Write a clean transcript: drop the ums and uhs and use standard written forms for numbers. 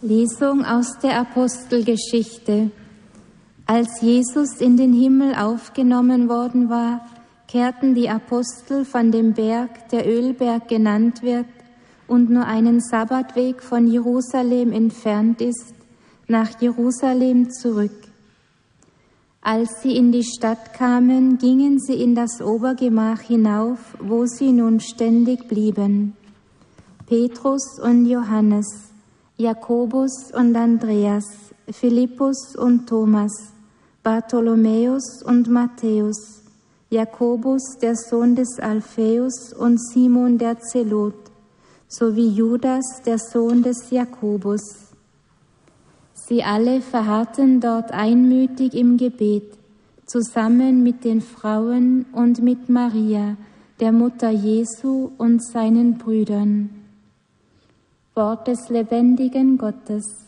Lesung aus der Apostelgeschichte. Als Jesus in den Himmel aufgenommen worden war, kehrten die Apostel von dem Berg, der Ölberg genannt wird und nur einen Sabbatweg von Jerusalem entfernt ist, nach Jerusalem zurück. Als sie in die Stadt kamen, gingen sie in das Obergemach hinauf, wo sie nun ständig blieben. Petrus und Johannes, Jakobus und Andreas, Philippus und Thomas, Bartholomäus und Matthäus, Jakobus, der Sohn des Alpheus, und Simon der Zelot, sowie Judas, der Sohn des Jakobus. Sie alle verharrten dort einmütig im Gebet, zusammen mit den Frauen und mit Maria, der Mutter Jesu, und seinen Brüdern. Wort des lebendigen Gottes.